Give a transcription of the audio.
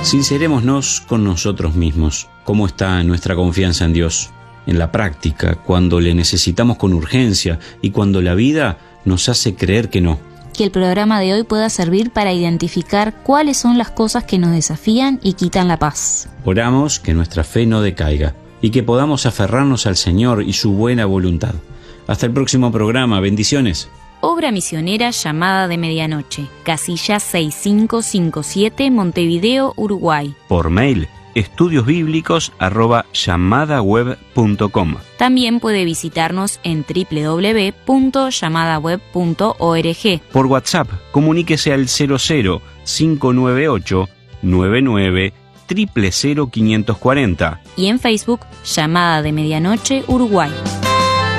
Sincerémonos con nosotros mismos. ¿Cómo está nuestra confianza en Dios? En la práctica, cuando le necesitamos con urgencia y cuando la vida nos hace creer que no. Que el programa de hoy pueda servir para identificar cuáles son las cosas que nos desafían y quitan la paz. Oramos que nuestra fe no decaiga y que podamos aferrarnos al Señor y su buena voluntad. Hasta el próximo programa. Bendiciones. Obra misionera Llamada de Medianoche, casilla 6557, Montevideo, Uruguay. Por mail, estudiosbiblicos@llamadaweb.com. También puede visitarnos en www.llamadaweb.org. Por WhatsApp, comuníquese al 00 598 99 000 540. Y en Facebook, Llamada de Medianoche, Uruguay.